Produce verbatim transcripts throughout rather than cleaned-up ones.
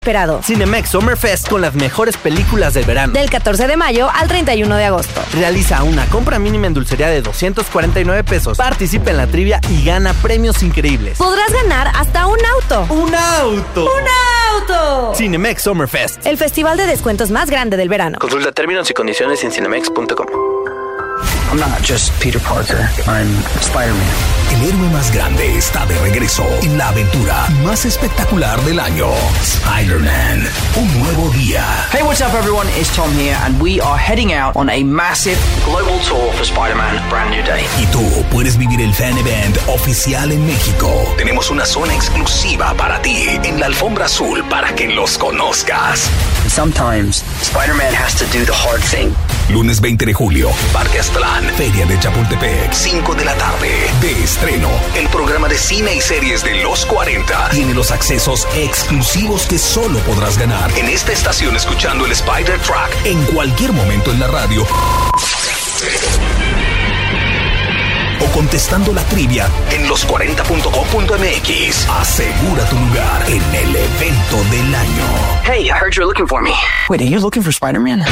Esperado. Cinemex Summer Fest con las mejores películas del verano. Del catorce de mayo al treinta y uno de agosto. Realiza una compra mínima en dulcería de doscientos cuarenta y nueve pesos. Participa en la trivia y gana premios increíbles. Podrás ganar hasta un auto. ¡Un auto! ¡Un auto! Cinemex Summer Fest. El festival de descuentos más grande del verano. Consulta términos y condiciones en cinemex punto com. I'm not just Peter Parker, I'm Spider-Man. El héroe más grande está de regreso en la aventura más espectacular del año. Spider-Man, un nuevo día. Hey, what's up everyone? It's Tom here and we are heading out on a massive global tour for Spider-Man Brand New Day. Y tú puedes vivir el fan event oficial en México. Tenemos una zona exclusiva para ti en la alfombra azul para que los conozcas. Sometimes Spider-Man has to do the hard thing. Lunes veinte de julio, Parque Aztlán, Feria de Chapultepec, cinco de la tarde. De estreno, el programa de cine y series de los cuarenta. Tiene los accesos exclusivos que solo podrás ganar en esta estación escuchando el Spider-Track en cualquier momento en la radio o contestando la trivia en los cuarenta punto com punto m x. Asegura tu lugar en el evento del año. Hey, I heard you're looking for me. Wait, are you looking for Spider-Man?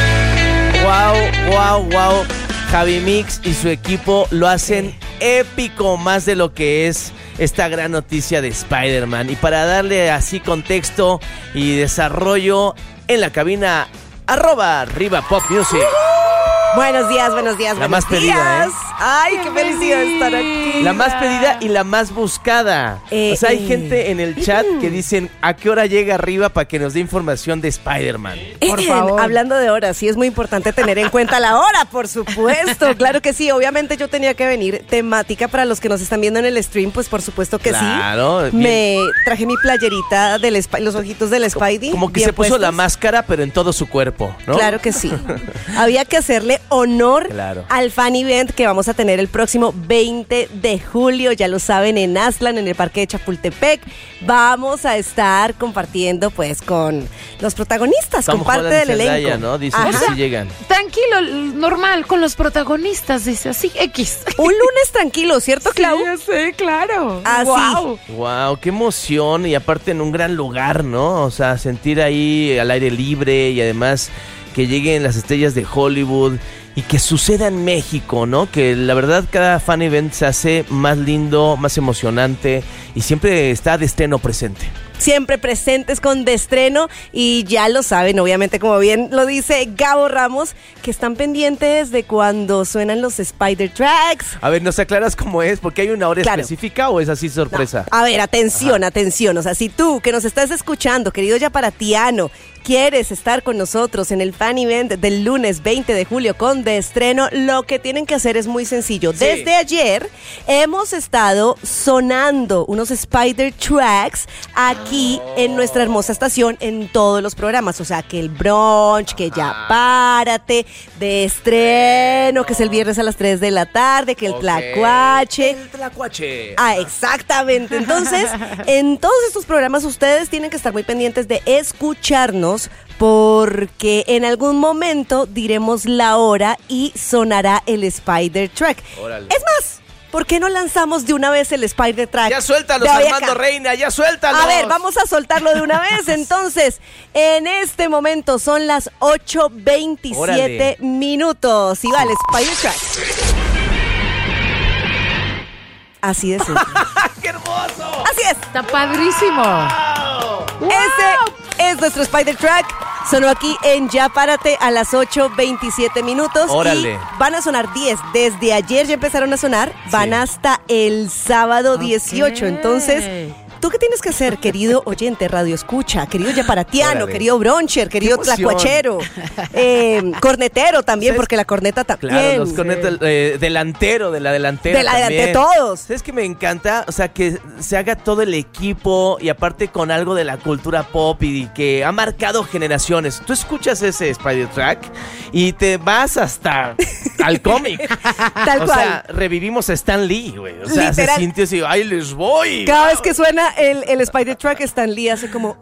Wow, wow, wow. Javi Mix y su equipo lo hacen épico, más de lo que es esta gran noticia de Spider-Man. Y para darle así contexto y desarrollo, en la cabina, arroba Riva Pop Music. Buenos días, buenos días, La buenos más pedida, días. ¿eh? Ay, qué felicidad estar aquí. La más pedida y la más buscada. Eh, o sea, hay eh. gente en el chat que dicen a qué hora llega arriba para que nos dé información de Spider-Man. Por favor. Hablando de horas, sí es muy importante tener en cuenta la hora, por supuesto. Claro que sí, obviamente yo tenía que venir temática para los que nos están viendo en el stream, pues por supuesto que Claro, sí. bien. Me traje mi playerita, del Sp- los ojitos del Spidey. Como que bien se puso puestos. la máscara, pero en todo su cuerpo, ¿no? Claro que sí. Había que hacerle honor Claro. al fan event que vamos a tener el próximo veinte de julio, ya lo saben, en Aztlán, en el Parque de Chapultepec. Vamos a estar compartiendo pues con los protagonistas, Tom con parte Holland del y Zendaya, elenco. ¿no? Dicen Ajá. que sí llegan. Tranquilo, normal, con los protagonistas, dice así, X. Un lunes tranquilo, ¿cierto, Clau? Sí, ya sé, claro. Así. Wow. Wow, qué emoción, y aparte en un gran lugar, ¿no? O sea, sentir ahí al aire libre y además que lleguen las estrellas de Hollywood y que suceda en México, ¿no? Que la verdad cada fan event se hace más lindo, más emocionante y siempre está de estreno presente. Siempre presentes con de estreno y ya lo saben, obviamente, como bien lo dice Gabo Ramos, que están pendientes de cuando suenan los Spider Tracks. A ver, ¿nos aclaras cómo es? ¿Porque hay una hora Claro. específica o es así sorpresa? No. A ver, atención, Ajá. atención. O sea, si tú que nos estás escuchando, querido yaparatiano, quieres estar con nosotros en el fan event del lunes veinte de julio con de estreno, lo que tienen que hacer es muy sencillo. Sí. Desde ayer hemos estado sonando unos Spider Tracks aquí en nuestra hermosa estación en todos los programas. O sea, que el brunch, que ya párate, de estreno, que es el viernes a las tres de la tarde, que el Ok. tlacuache. El tlacuache. Ah, exactamente. Entonces, en todos estos programas ustedes tienen que estar muy pendientes de escucharnos porque en algún momento diremos la hora y sonará el Spider Track. Órale. Es más, ¿por qué no lanzamos de una vez el Spider Track? Ya suéltalos, de hoy Armando acá? Reina, ya suéltalos. A ver, vamos a soltarlo de una vez. Entonces, en este momento son las ocho veintisiete Órale. minutos. Y vale, Spider Track. Así de simple. ¡Qué hermoso! Así es. Está padrísimo. Ese es nuestro Spider Track. Sonó aquí en Ya Párate a las ocho veintisiete minutos. Órale. Y van a sonar diez. Desde ayer ya empezaron a sonar. Van Sí. hasta el sábado dieciocho. Entonces, ¿tú qué tienes que hacer, querido oyente Radio Escucha? Querido yaparatiano, Órale. querido broncher, querido Qué emoción. tlacuachero, eh, cornetero también, ¿Sabes? porque la corneta también. Claro, los cornetas, eh, delantero, de la delantera De la también. de todos. ¿Sabes qué me encanta? O sea, que se haga todo el equipo y aparte con algo de la cultura pop y que ha marcado generaciones. Tú escuchas ese Spider Track y te vas hasta al cómic. Tal o cual. sea, revivimos a Stan Lee, güey. O sea, Literal. se sintió así, ¡ay, les voy! Cada vez que suena el, el Spider-Truck, Stan Lee hace como...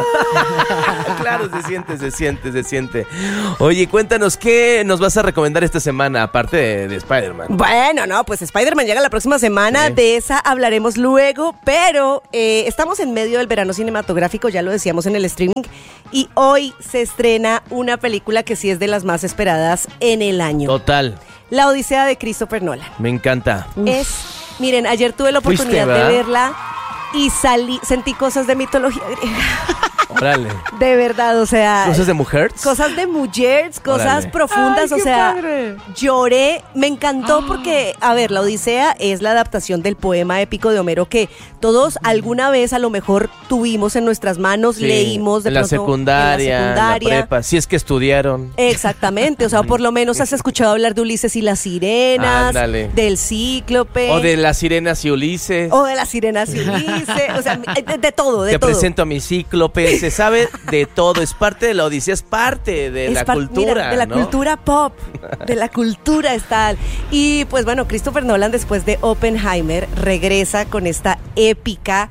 Claro, se siente, se siente, se siente. Oye, cuéntanos, ¿qué nos vas a recomendar esta semana, aparte de, de Spider-Man? Bueno, no, pues Spider-Man llega la próxima semana, Sí. de esa hablaremos luego, pero eh, estamos en medio del verano cinematográfico, ya lo decíamos en el streaming, y hoy se estrena una película que sí es de las más esperadas en el año. Total, La Odisea de Christopher Nolan. me encanta. Es, miren, ayer tuve la Fuiste, oportunidad ¿verdad? de verla y salí, sentí cosas de mitología griega. Órale. De verdad, o sea... ¿Cosas de mujeres? Cosas de mujeres, cosas Órale. profundas, Ay, o qué sea, padre. lloré, me encantó porque, a ver, la Odisea es la adaptación del poema épico de Homero que todos alguna vez a lo mejor tuvimos en nuestras manos, Sí, leímos de en la pronto secundaria, en la secundaria. en la prepa, si es que estudiaron. Exactamente, o sea, por lo menos has escuchado hablar de Ulises y las sirenas, Ándale. del cíclope. O de las sirenas y Ulises. o de las sirenas y Ulises, o sea, de, de todo, de Te todo. presento a mi cíclope, se sabe de todo, es parte de la Odisea, es parte de Es la par- cultura, mira, de la ¿no? cultura pop, de la cultura está. Y pues bueno, Christopher Nolan después de Oppenheimer regresa con esta épica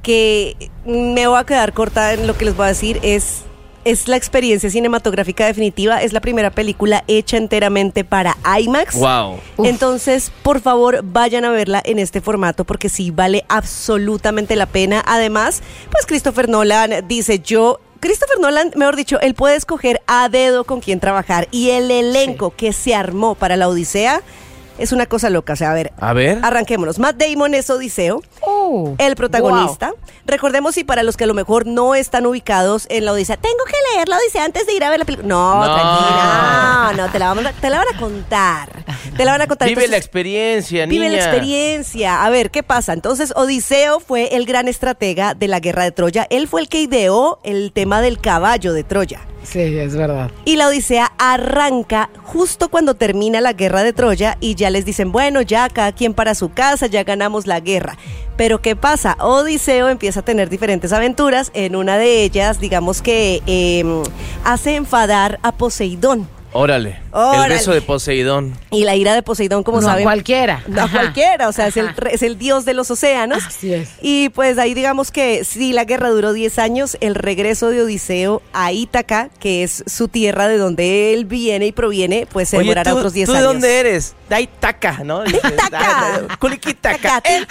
que me voy a quedar corta en lo que les voy a decir, es... Es la experiencia cinematográfica definitiva, es la primera película hecha enteramente para IMAX. Wow. Uf. Entonces, por favor, vayan a verla en este formato porque sí vale absolutamente la pena. Además, pues Christopher Nolan dice, yo... Christopher Nolan, mejor dicho, él puede escoger a dedo con quién trabajar y el elenco que se armó para la Odisea es una cosa loca. O sea, a ver, A ver. arranquémonos. Matt Damon es Odiseo, Oh, el protagonista. Recordemos, y para los que a lo mejor no están ubicados en la Odisea, tengo que leer la Odisea antes de ir a ver la película. No, No. tranquila, no, no, te la, vamos a- te la van a contar. Te la van a contar. Vive la Entonces, experiencia, niña. Vive la experiencia. A ver, ¿qué pasa? Entonces, Odiseo fue el gran estratega de la guerra de Troya. Él fue el que ideó el tema del caballo de Troya. sí, es verdad. Y la Odisea arranca justo cuando termina la guerra de Troya y ya les dicen, bueno, ya cada quien para su casa, ya ganamos la guerra. Pero ¿qué pasa? Odiseo empieza a tener diferentes aventuras. En una de ellas, digamos que eh, hace enfadar a Poseidón. Órale. Órale. El beso de Poseidón. Y la ira de Poseidón, como No a saben... cualquiera. No a Ajá. cualquiera, o sea, es el, Ajá. re- es el dios de los océanos. Así es. Y pues ahí digamos que si la guerra duró diez años, el regreso de Odiseo a Ítaca, que es su tierra de donde él viene y proviene, pues se Oye, demorará ¿tú, otros diez ¿tú años. de dónde eres? De Itaca, ¿no? Itaca. Culiquitaca. Eh,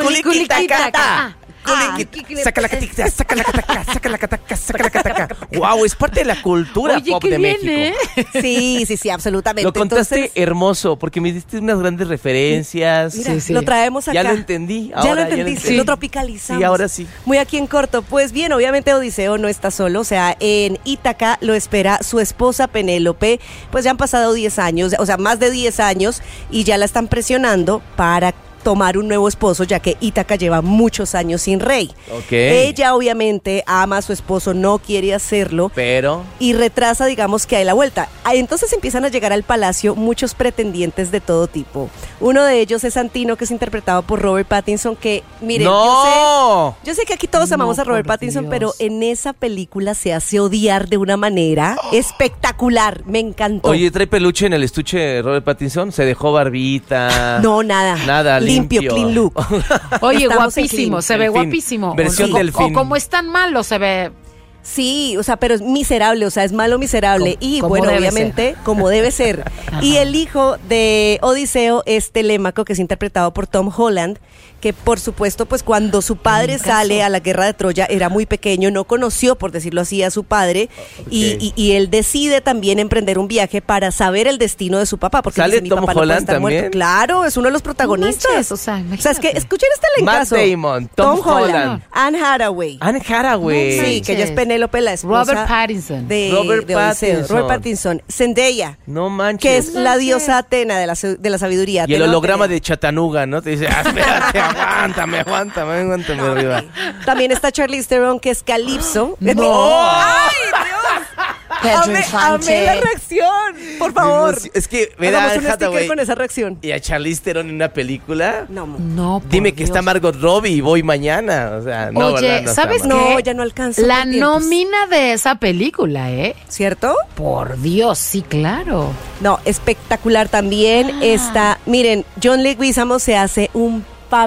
Culiquitaca. Ah, Saca la catica, saca la cataca, saca la cataca, saca la cataca. Wow, es parte de la cultura Oye, pop qué de bien, México. ¿eh? Sí, sí, sí, absolutamente. Lo contaste Entonces, hermoso, porque me diste unas grandes referencias. mira, Sí, sí. lo traemos acá. Ya lo entendí. ya ahora lo entendí, entendí. lo tropicalizamos. Sí, ahora sí. Muy aquí en corto. Pues bien, obviamente Odiseo no está solo, o sea, en Ítaca lo espera su esposa Penélope, pues ya han pasado diez años, o sea, más de diez años, y ya la están presionando para tomar un nuevo esposo, ya que Ítaca lleva muchos años sin rey. Ok. Ella obviamente ama a su esposo, no quiere hacerlo, Pero... y retrasa, digamos, que hay la vuelta. Ah, Entonces empiezan a llegar al palacio muchos pretendientes de todo tipo. Uno de ellos es Santino, que es interpretado por Robert Pattinson, que, miren, yo ¡No! sé, yo sé que aquí todos No, amamos a Robert por Pattinson, Dios. pero en esa película se hace odiar de una manera espectacular. Me encantó. Oye, trae peluche en el estuche Robert Pattinson. Se dejó barbita. no, nada. Nada, limpio, limpio. clean look. Oye, Estamos en guapísimo, clean. se ve Delfín. guapísimo. Versión o, delfín. o como es tan malo, se ve. Sí, o sea, pero es miserable, o sea, es malo miserable. Como- y como bueno, debe obviamente, como debe ser. Y el hijo de Odiseo es Telémaco, que es interpretado por Tom Holland, que por supuesto, pues cuando su padre Nunca sale so- a la guerra de Troya, era muy pequeño, no conoció, por decirlo así, a su padre. Y, Ok. y- y él decide también emprender un viaje para saber el destino de su papá. Porque ¿Sale dice, mi Tom papá no puede Holland estar también? muerto. Claro, es uno de los protagonistas. manches, o sea, O sea, es imagínate. que escuchen este Matt elencazo. Damon, Tom Holland. Anne Hathaway. Anne Hathaway. No Sí, que ella es manches. Penélope, la esposa Robert Pattinson. de Robert de Odiseo. Pattinson. Robert Pattinson. Zendaya, No manches. que es No la manches. diosa Atena de la, sa- de la sabiduría. Y el Atena holograma Atena. de Chattanooga, ¿no? Te dice, ah, espérate, aguántame, aguántame, aguántame arriba. También está Charlize Theron, que es Calypso. No. ¡Ay, Dios! Pedro Amé, Infante. amé la reacción. por favor. Es que ver a Hagamos Anne un sticker Hathaway con esa reacción. y a Charlize Theron en una película. No, mo- No, por Dime que Dios. está Margot Robbie y voy mañana. O sea, no, Oye, ¿verdad? No ¿sabes está qué? mal. No, ya no alcanzo. La por tiempos. nómina de esa película, ¿eh? ¿Cierto? Por Dios, sí, claro. No, espectacular también Ah. está. Miren, John Leguizamo se hace un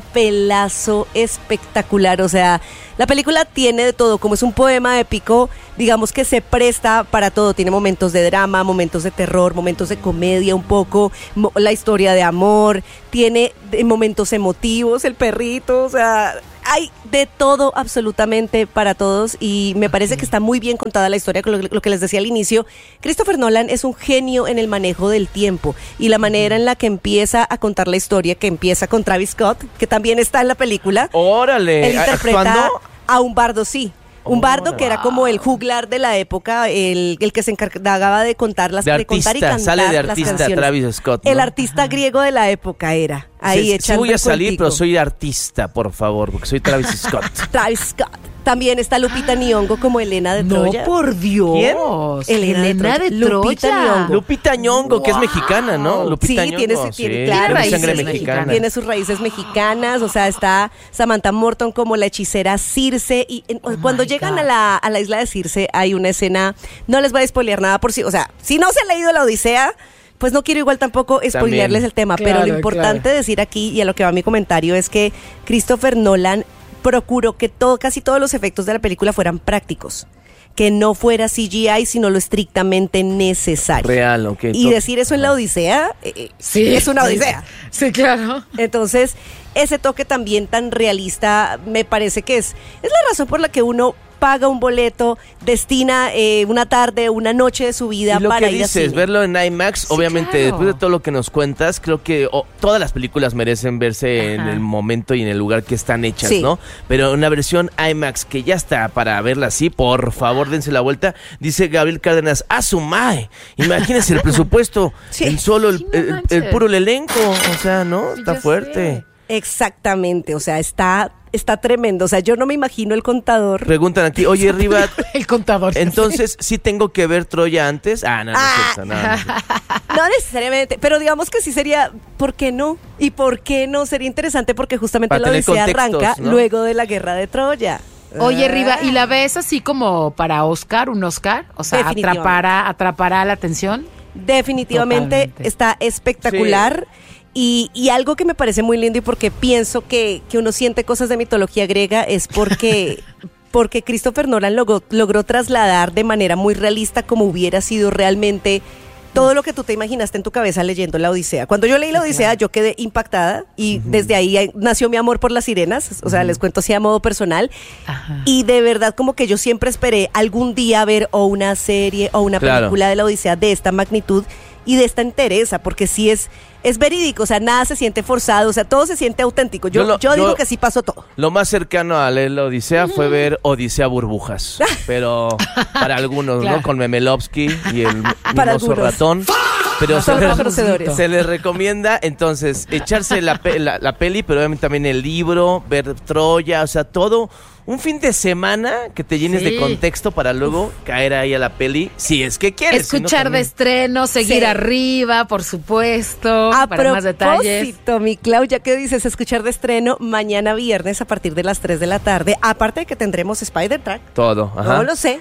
papelazo espectacular, o sea, la película tiene de todo, como es un poema épico, digamos que se presta para todo, tiene momentos de drama, momentos de terror, momentos de comedia un poco, mo- la historia de amor, tiene de- momentos emotivos, el perrito, o sea, hay de todo absolutamente para todos y me parece que está muy bien contada la historia, con lo, lo que les decía al inicio. Christopher Nolan es un genio en el manejo del tiempo y la manera en la que empieza a contar la historia, que empieza con Travis Scott, que también está en la película. Órale, Él interpreta ¿actuando? a un bardo, sí. Un bardo que era como el juglar de la época, el, el que se encargaba de contar las De contar y artista, cantar sale de las artista canciones. Travis Scott, ¿no? El artista griego de la época era. Ahí sí, sí echando voy a el salir, cuentico. pero soy artista, por favor, porque soy Travis Scott. Travis Scott. También está Lupita Nyong'o como Elena de No, Troya. por Dios. ¿Quién? Elena de de Troya. Lupita Troya. Nyong'o. Lupita Nyong'o, que es mexicana, ¿no? Lupita Sí, Nyong'o, tiene, su- sí, tiene, tiene claro, raíces sangre mexicanas. mexicana. tiene sus raíces mexicanas, o sea, está Samantha Morton como la hechicera Circe y en- Oh cuando my llegan God. a la, a la isla de Circe hay una escena, no les voy a spoilear nada por si, o sea, si no se han leído la Odisea, pues no quiero igual tampoco spoilearles el tema, pero Claro, lo importante claro. decir aquí y a lo que va mi comentario es que Christopher Nolan procuró que todo, casi todos los efectos de la película fueran prácticos, que no fuera C G I, sino lo estrictamente necesario. Real, ok. Y to- decir eso en la Odisea, eh, eh, Sí. es una Odisea. Sí, claro. Entonces, ese toque también tan realista me parece que es, es la razón por la que uno paga un boleto, destina eh, una tarde, una noche de su vida Y lo para que ir a dices, cine. verlo en IMAX, obviamente, claro. después de todo lo que nos cuentas, creo que oh, todas las películas merecen verse en Ajá. el momento y en el lugar que están hechas, Sí. ¿no? Pero una versión IMAX que ya está para verla así, por favor, dense la vuelta. Dice Gabriel Cárdenas, ¡a su mae! Imagínense el presupuesto, Sí. en solo el, Sí, no el- el manches. puro elenco, o sea, ¿no? Sí, Está ya fuerte. sé. Exactamente, o sea, está, está tremendo. O sea, yo no me imagino el contador. Preguntan aquí, oye, Riva, El contador. entonces, ¿sí tengo que ver Troya antes? Ah, no, no es Ah. cierto, no, no es cierto. No necesariamente, pero digamos que sí sería, ¿por qué no? ¿Y por qué no? Sería interesante porque justamente Para la tener Odisea contextos, arranca ¿no? luego de la guerra de Troya. Oye, Ah. Riva, ¿y la ves así como para Oscar, un Oscar? O sea, Definitivamente. atrapará, atrapará la atención. Definitivamente Totalmente. está espectacular. Y, y algo que me parece muy lindo y porque pienso que, que uno siente cosas de mitología griega es porque, porque Christopher Nolan logró, logró trasladar de manera muy realista como hubiera sido realmente todo lo que tú te imaginaste en tu cabeza leyendo la Odisea. Cuando yo leí la Odisea yo quedé impactada y desde ahí eh, nació mi amor por las sirenas, o sea, les cuento así a modo personal. Ajá. Y de verdad como que yo siempre esperé algún día ver o una serie o una Claro. película de la Odisea de esta magnitud y de esta entereza, porque sí es, es verídico, o sea, nada se siente forzado, o sea, todo se siente auténtico. Yo, Yo lo- yo digo yo- que sí pasó todo. Lo más cercano a leer la Odisea fue ver Odisea Burbujas. Pero para algunos, Claro. ¿no? Con Memelovsky y el Para mimoso algunos. ratón. Pero se Son les, conocedores. se les recomienda, entonces, echarse la, pe- la, la peli, pero obviamente también el libro, ver Troya, o sea, todo. Un fin de semana que te llenes Sí. de contexto para luego caer ahí a la peli, si es que quieres. si no, Escuchar de también. estreno, seguir Sí. arriba, por supuesto, A para más detalles. propósito, mi Clau, ya que dices escuchar de estreno, mañana viernes a partir de las tres de la tarde, aparte de que tendremos Spider-Track, Todo, ajá. no lo sé.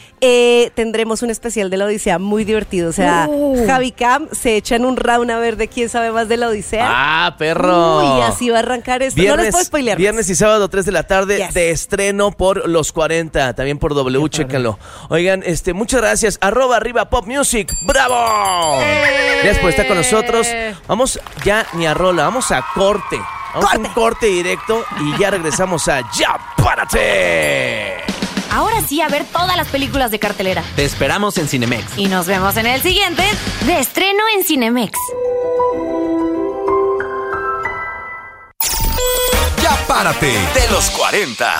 Eh, tendremos un especial de la Odisea muy divertido. O sea, Uh. Javi Cam se echan un round a ver de quién sabe más de la Odisea. ¡Ah, perro! Uy, así va a arrancar esto. no les puedo spoilear. Viernes y sábado, tres de la tarde, Yes. de estreno por Los cuarenta, también por W, chéquenlo. Oigan, este, muchas gracias. Arroba arriba Pop Music. ¡Bravo! Gracias por estar con nosotros. Vamos ya ni a rola, vamos a corte. Vamos a un corte directo y ya regresamos a Ya Párate. Ahora sí, a ver todas las películas de cartelera. Te esperamos en Cinemex. Y nos vemos en el siguiente de estreno en Cinemex. Ya Párate de los cuarenta.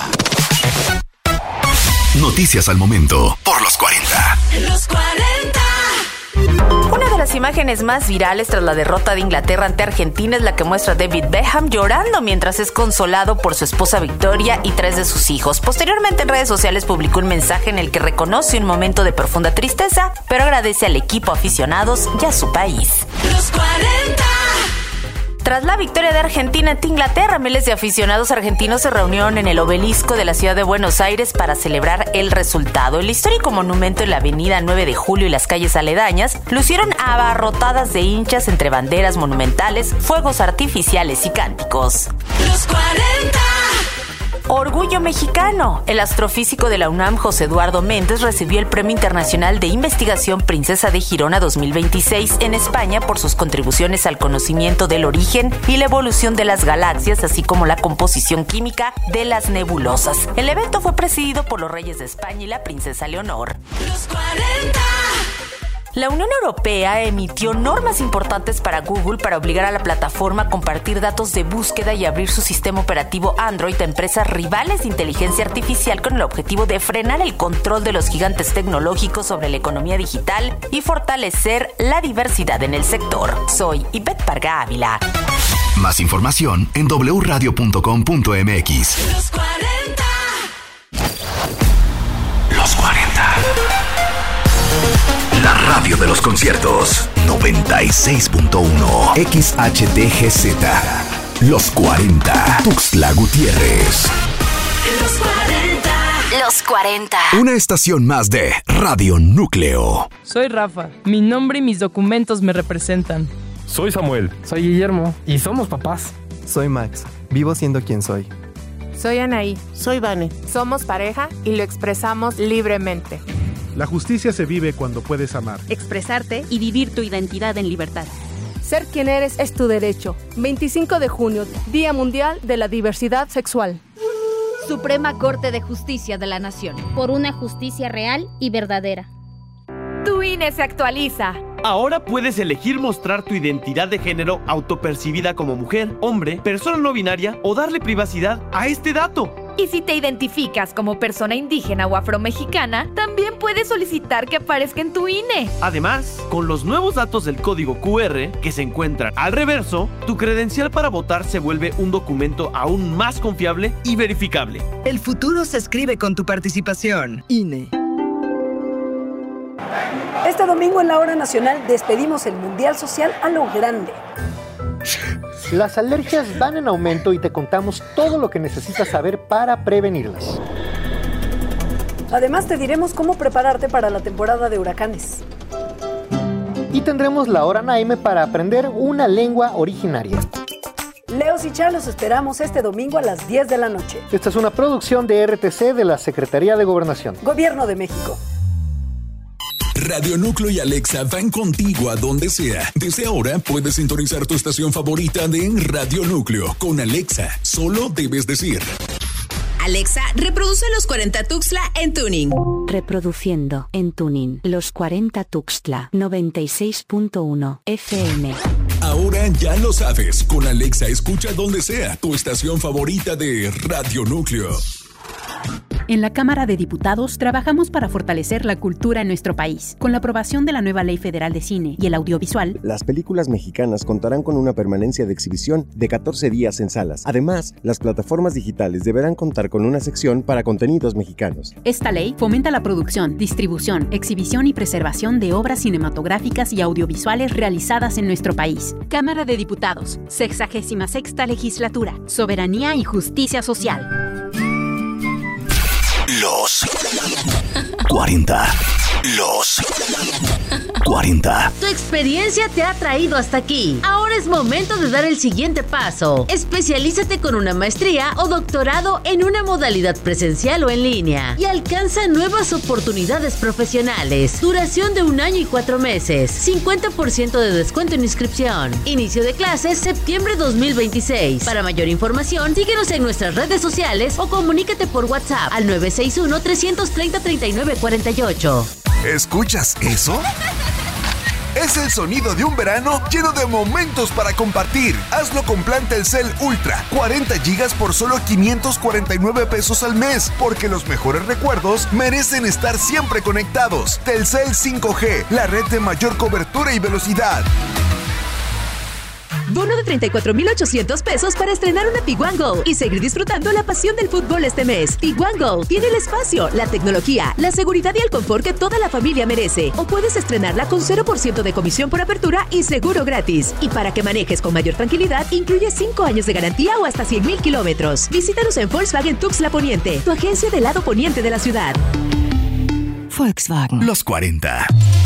Noticias al momento por los cuarenta. Los cuarenta. Una de las imágenes más virales tras la derrota de Inglaterra ante Argentina es la que muestra a David Beckham llorando mientras es consolado por su esposa Victoria y tres de sus hijos. Posteriormente en redes sociales publicó un mensaje en el que reconoce un momento de profunda tristeza, pero agradece al equipo, aficionados y a su país. Los cuarenta. Tras la victoria de Argentina ante Inglaterra, miles de aficionados argentinos se reunieron en el obelisco de la ciudad de Buenos Aires para celebrar el resultado. El histórico monumento en la avenida nueve de julio y las calles aledañas lucieron abarrotadas de hinchas entre banderas monumentales, fuegos artificiales y cánticos. Los cuarenta. Orgullo mexicano. El astrofísico de la UNAM, José Eduardo Méndez, recibió el Premio Internacional de Investigación Princesa de Girona dos mil veintiséis en España por sus contribuciones al conocimiento del origen y la evolución de las galaxias, así como la composición química de las nebulosas. El evento fue presidido por los reyes de España y la princesa Leonor. Los cuarenta. La Unión Europea emitió normas importantes para Google para obligar a la plataforma a compartir datos de búsqueda y abrir su sistema operativo Android a empresas rivales de inteligencia artificial con el objetivo de frenar el control de los gigantes tecnológicos sobre la economía digital y fortalecer la diversidad en el sector. Soy Ivette Parga Ávila. Más información en doble u radio punto com punto m x. Los cuarenta. Los cuarenta. La radio de los conciertos. noventa y seis punto uno. X H D G Z. Los cuarenta. Tuxtla Gutiérrez. Los cuarenta. Los cuarenta. Una estación más de Radio Núcleo. Soy Rafa. Mi nombre y mis documentos me representan. Soy Samuel. Soy Guillermo. Y somos papás. Soy Max. Vivo siendo quien soy. Soy Anaí. Soy Vane. Somos pareja y lo expresamos libremente. La justicia se vive cuando puedes amar, expresarte y vivir tu identidad en libertad. Ser quien eres es tu derecho. veinticinco de junio, Día Mundial de la Diversidad Sexual. Suprema Corte de Justicia de la Nación. Por una justicia real y verdadera. Tu I N E se actualiza. Ahora puedes elegir mostrar tu identidad de género autopercibida como mujer, hombre, persona no binaria o darle privacidad a este dato. Y si te identificas como persona indígena o afromexicana, también puedes solicitar que aparezca en tu I N E. Además, con los nuevos datos del código Q R que se encuentran al reverso, tu credencial para votar se vuelve un documento aún más confiable y verificable. El futuro se escribe con tu participación. I N E. Este domingo en la Hora Nacional despedimos el Mundial Social a lo grande. Las alergias van en aumento y te contamos todo lo que necesitas saber para prevenirlas. Además te diremos cómo prepararte para la temporada de huracanes. Y tendremos la Hora Naime para aprender una lengua originaria. Leos y Chá los esperamos este domingo a las diez de la noche. Esta es una producción de R T C de la Secretaría de Gobernación. Gobierno de México. Radio Núcleo y Alexa van contigo a donde sea. Desde ahora puedes sintonizar tu estación favorita de Radio Núcleo. Con Alexa, solo debes decir: Alexa, reproduce Los cuarenta Tuxtla en Tuning. Reproduciendo en Tuning Los cuarenta Tuxtla noventa y seis punto uno F M. Ahora ya lo sabes. Con Alexa escucha donde sea tu estación favorita de Radio Núcleo. En la Cámara de Diputados trabajamos para fortalecer la cultura en nuestro país. Con la aprobación de la nueva Ley Federal de Cine y el Audiovisual, las películas mexicanas contarán con una permanencia de exhibición de catorce días en salas. Además, las plataformas digitales deberán contar con una sección para contenidos mexicanos. Esta ley fomenta la producción, distribución, exhibición y preservación de obras cinematográficas y audiovisuales realizadas en nuestro país. Cámara de Diputados, sexagésima sexta Legislatura, Soberanía y Justicia Social. Los cuarenta. Los cuarenta. Tu experiencia te ha traído hasta aquí. Ahora es momento de dar el siguiente paso. Especialízate con una maestría o doctorado en una modalidad presencial o en línea y alcanza nuevas oportunidades profesionales. Duración de un año y cuatro meses. cincuenta por ciento de descuento en inscripción. Inicio de clases septiembre dos mil veintiséis. Para mayor información, síguenos en nuestras redes sociales o comunícate por WhatsApp al nueve seis uno, tres tres cero, tres nueve cuatro ocho. ¿Escuchas eso? Es el sonido de un verano lleno de momentos para compartir. Hazlo con plan Telcel Ultra, cuarenta gigas por solo quinientos cuarenta y nueve pesos al mes, porque los mejores recuerdos merecen estar siempre conectados. Telcel cinco G, la red de mayor cobertura y velocidad. Bono de treinta y cuatro mil ochocientos pesos para estrenar una Tiguan Go y seguir disfrutando la pasión del fútbol este mes. Tiguan Go tiene el espacio, la tecnología, la seguridad y el confort que toda la familia merece. O puedes estrenarla con cero por ciento de comisión por apertura y seguro gratis. Y para que manejes con mayor tranquilidad, incluye cinco años de garantía o hasta cien mil kilómetros. Visítanos en Volkswagen Tuxtla Poniente, tu agencia del lado poniente de la ciudad. Volkswagen. Los cuarenta.